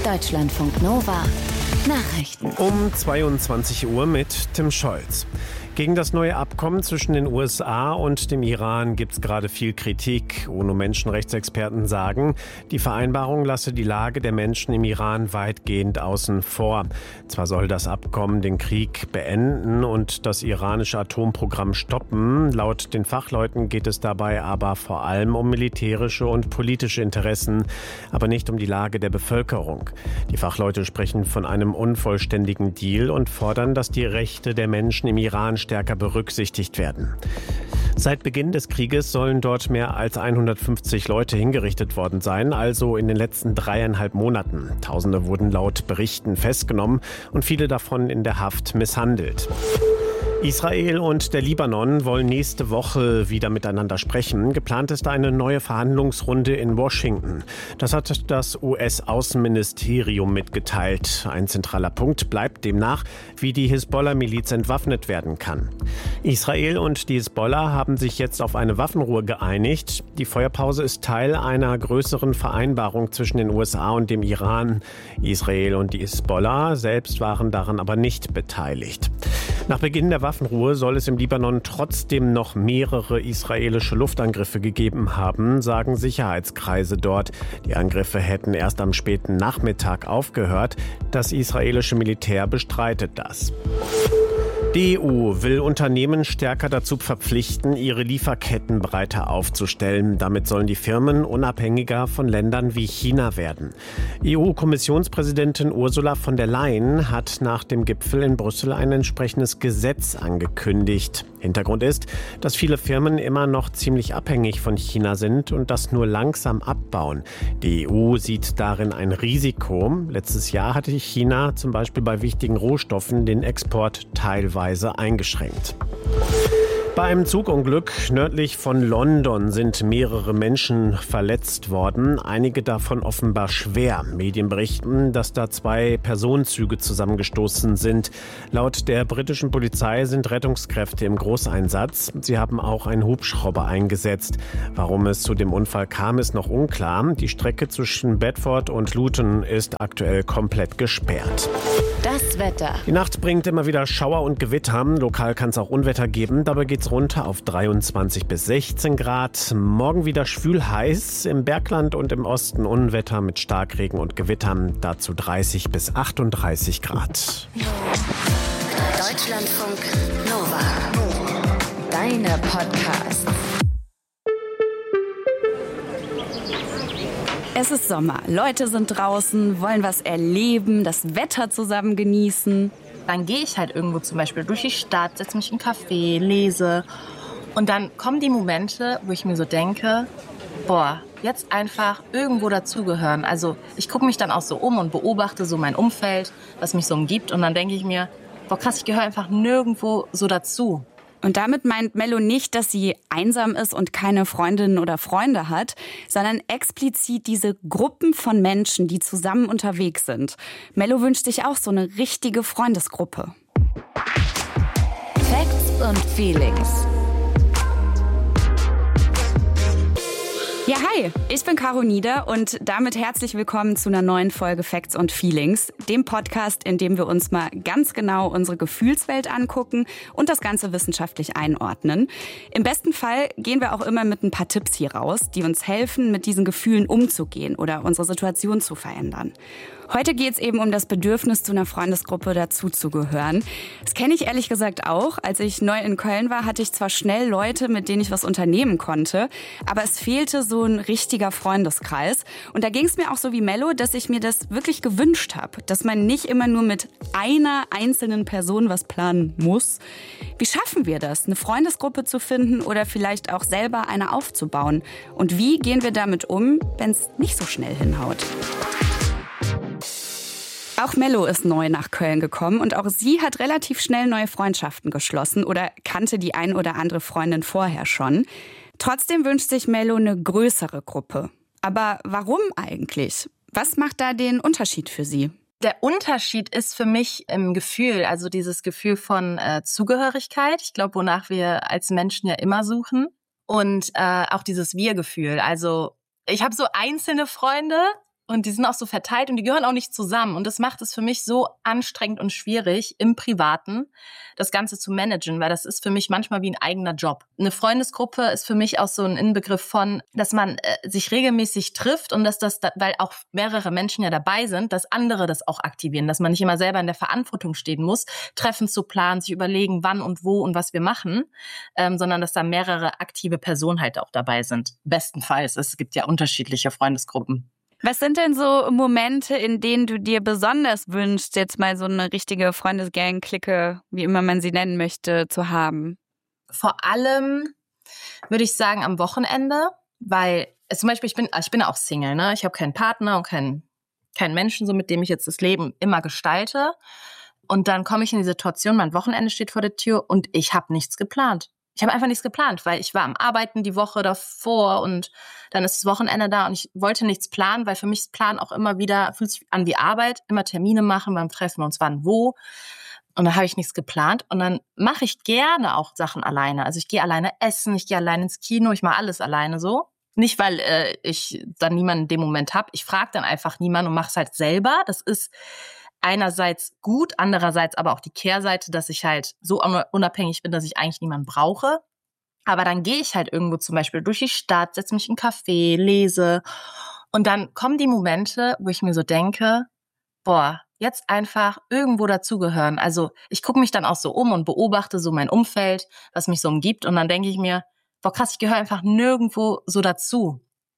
Deutschlandfunk Nova. Nachrichten. Um 22 Uhr mit Tim Scholz. Gegen das neue Abkommen zwischen den USA und dem Iran gibt es gerade viel Kritik. UNO-Menschenrechtsexperten sagen, die Vereinbarung lasse die Lage der Menschen im Iran weitgehend außen vor. Zwar soll das Abkommen den Krieg beenden und das iranische Atomprogramm stoppen. Laut den Fachleuten geht es dabei aber vor allem um militärische und politische Interessen, aber nicht um die Lage der Bevölkerung. Die Fachleute sprechen von einem unvollständigen Deal und fordern, dass die Rechte der Menschen im Iran stärker berücksichtigt werden. Seit Beginn des Krieges sollen dort mehr als 150 Leute hingerichtet worden sein, also in den letzten 3,5 Monaten. Tausende wurden laut Berichten festgenommen und viele davon in der Haft misshandelt. Israel und der Libanon wollen nächste Woche wieder miteinander sprechen. Geplant ist eine neue Verhandlungsrunde in Washington. Das hat das US-Außenministerium mitgeteilt. Ein zentraler Punkt bleibt demnach, wie die Hisbollah-Miliz entwaffnet werden kann. Israel und die Hisbollah haben sich jetzt auf eine Waffenruhe geeinigt. Die Feuerpause ist Teil einer größeren Vereinbarung zwischen den USA und dem Iran. Israel und die Hisbollah selbst waren daran aber nicht beteiligt. Nach Beginn der Waffenruhe soll es im Libanon trotzdem noch mehrere israelische Luftangriffe gegeben haben, sagen Sicherheitskreise dort. Die Angriffe hätten erst am späten Nachmittag aufgehört. Das israelische Militär bestreitet das. Die EU will Unternehmen stärker dazu verpflichten, ihre Lieferketten breiter aufzustellen. Damit sollen die Firmen unabhängiger von Ländern wie China werden. EU-Kommissionspräsidentin Ursula von der Leyen hat nach dem Gipfel in Brüssel ein entsprechendes Gesetz angekündigt. Hintergrund ist, dass viele Firmen immer noch ziemlich abhängig von China sind und das nur langsam abbauen. Die EU sieht darin ein Risiko. Letztes Jahr hatte China zum Beispiel bei wichtigen Rohstoffen den Export teilweise eingeschränkt. Bei einem Zugunglück nördlich von London sind mehrere Menschen verletzt worden, einige davon offenbar schwer. Medien berichten, dass da 2 Personenzüge zusammengestoßen sind. Laut der britischen Polizei sind Rettungskräfte im Großeinsatz. Sie haben auch einen Hubschrauber eingesetzt. Warum es zu dem Unfall kam, ist noch unklar. Die Strecke zwischen Bedford und Luton ist aktuell komplett gesperrt. Das Wetter. Die Nacht bringt immer wieder Schauer und Gewitter. Lokal kann es auch Unwetter geben. Dabei geht's runter auf 23 bis 16 Grad. Morgen wieder schwül heiß. Im Bergland und im Osten Unwetter mit Starkregen und Gewittern. Dazu 30 bis 38 Grad. Deutschlandfunk Nova. Deine Podcasts. Es ist Sommer, Leute sind draußen, wollen was erleben, das Wetter zusammen genießen. Dann gehe ich halt irgendwo zum Beispiel durch die Stadt, setze mich in einen Café, lese. Und dann kommen die Momente, wo ich mir so denke, boah, jetzt einfach irgendwo dazugehören. Also ich gucke mich dann auch so um und beobachte so mein Umfeld, was mich so umgibt. Und dann denke ich mir, boah krass, ich gehöre einfach nirgendwo so dazu. Und damit meint Mello nicht, dass sie einsam ist und keine Freundinnen oder Freunde hat, sondern explizit diese Gruppen von Menschen, die zusammen unterwegs sind. Mello wünscht sich auch so eine richtige Freundesgruppe. Facts und Feelings. Ja, hi, ich bin Caro Nieder und damit herzlich willkommen zu einer neuen Folge Facts und Feelings, dem Podcast, in dem wir uns mal ganz genau unsere Gefühlswelt angucken und das Ganze wissenschaftlich einordnen. Im besten Fall gehen wir auch immer mit ein paar Tipps hier raus, die uns helfen, mit diesen Gefühlen umzugehen oder unsere Situation zu verändern. Heute geht es eben um das Bedürfnis, zu einer Freundesgruppe dazuzugehören. Das kenne ich ehrlich gesagt auch. Als ich neu in Köln war, hatte ich zwar schnell Leute, mit denen ich was unternehmen konnte, aber es fehlte so ein richtiger Freundeskreis. Und da ging es mir auch so wie Mello, dass ich mir das wirklich gewünscht habe, dass man nicht immer nur mit einer einzelnen Person was planen muss. Wie schaffen wir das, eine Freundesgruppe zu finden oder vielleicht auch selber eine aufzubauen? Und wie gehen wir damit um, wenn es nicht so schnell hinhaut? Auch Mello ist neu nach Köln gekommen und auch sie hat relativ schnell neue Freundschaften geschlossen oder kannte die ein oder andere Freundin vorher schon. Trotzdem wünscht sich Mello eine größere Gruppe. Aber warum eigentlich? Was macht da den Unterschied für sie? Der Unterschied ist für mich im Gefühl, also dieses Gefühl von Zugehörigkeit. Ich glaube, wonach wir als Menschen ja immer suchen. Und auch dieses Wir-Gefühl. Also ich habe so einzelne Freunde Und die sind auch so verteilt und die gehören auch nicht zusammen. Und das macht es für mich so anstrengend und schwierig, im Privaten das Ganze zu managen, weil das ist für mich manchmal wie ein eigener Job. Eine Freundesgruppe ist für mich auch so ein Inbegriff von, dass man sich regelmäßig trifft und dass weil auch mehrere Menschen ja dabei sind, dass andere das auch aktivieren, dass man nicht immer selber in der Verantwortung stehen muss, Treffen zu planen, sich überlegen, wann und wo und was wir machen, sondern dass da mehrere aktive Personen halt auch dabei sind. Bestenfalls. Es gibt ja unterschiedliche Freundesgruppen. Was sind denn so Momente, in denen du dir besonders wünschst, jetzt mal so eine richtige Freundesgang-Clique, wie immer man sie nennen möchte, zu haben? Vor allem würde ich sagen am Wochenende, weil zum Beispiel ich bin ja auch Single, ne? Ich habe keinen Partner und keinen Menschen, so mit dem ich jetzt das Leben immer gestalte. Und dann komme ich in die Situation, mein Wochenende steht vor der Tür und ich habe nichts geplant. Ich habe einfach nichts geplant, weil ich war am Arbeiten die Woche davor und dann ist das Wochenende da und ich wollte nichts planen, weil für mich ist Plan auch immer wieder, fühlt sich an wie Arbeit, immer Termine machen, wann treffen wir uns, wann, wo. Und dann habe ich nichts geplant und dann mache ich gerne auch Sachen alleine. Also ich gehe alleine essen, ich gehe alleine ins Kino, ich mache alles alleine so. Nicht, weil ich dann niemanden in dem Moment habe. Ich frage dann einfach niemanden und mache es halt selber. Das ist einerseits gut, andererseits aber auch die Kehrseite, dass ich halt so unabhängig bin, dass ich eigentlich niemanden brauche. Aber dann gehe ich halt irgendwo zum Beispiel durch die Stadt, setze mich in einen Café, lese und dann kommen die Momente, wo ich mir so denke, boah, jetzt einfach irgendwo dazugehören. Also ich gucke mich dann auch so um und beobachte so mein Umfeld, was mich so umgibt und dann denke ich mir, boah krass, ich gehöre einfach nirgendwo so dazu.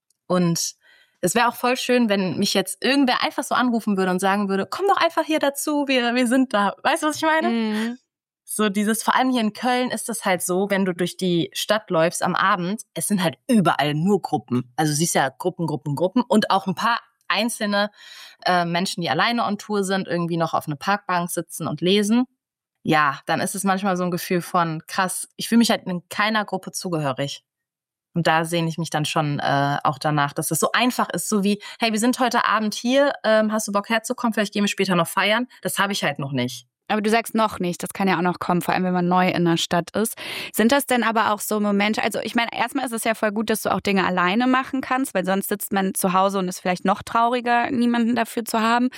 Und es wäre auch voll schön, wenn mich jetzt irgendwer einfach so anrufen würde und sagen würde, komm doch einfach hier dazu, wir sind da. Weißt du, was ich meine? Mhm. So vor allem hier in Köln ist das halt so, wenn du durch die Stadt läufst am Abend, es sind halt überall nur Gruppen. Also du siehst ja Gruppen und auch ein paar einzelne Menschen, die alleine on Tour sind, irgendwie noch auf einer Parkbank sitzen und lesen. Ja, dann ist es manchmal so ein Gefühl von, krass, ich fühle mich halt in keiner Gruppe zugehörig. Und da sehne ich mich dann schon auch danach, dass es so einfach ist, so wie, hey, wir sind heute Abend hier, hast du Bock herzukommen, vielleicht gehen wir später noch feiern. Das habe ich halt noch nicht. Aber du sagst noch nicht, das kann ja auch noch kommen, vor allem wenn man neu in der Stadt ist. Sind das denn aber auch so Momente, also ich meine, erstmal ist es ja voll gut, dass du auch Dinge alleine machen kannst, weil sonst sitzt man zu Hause und ist vielleicht noch trauriger, niemanden dafür zu haben.